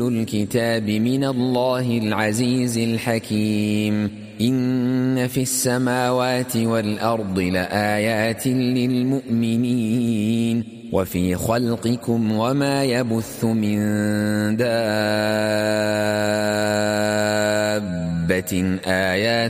الكتاب من الله العزيز الحكيم إن في السماوات والأرض لآيات للمؤمنين وفي خلقكم وما يبث من دابة آيات